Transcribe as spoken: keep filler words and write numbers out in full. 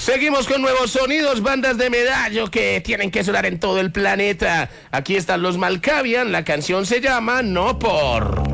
Seguimos con nuevos sonidos, bandas de medallo que tienen que sonar en todo el planeta. Aquí están los Malkavian, la canción se llama No Por.